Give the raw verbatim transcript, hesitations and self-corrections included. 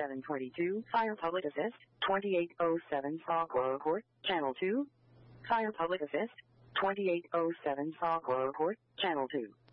seven twenty-two, Fire Public Assist, twenty-eight oh seven Saukwa Report, Channel two. Fire Public Assist, twenty-eight oh seven Saukwa Report, Channel two.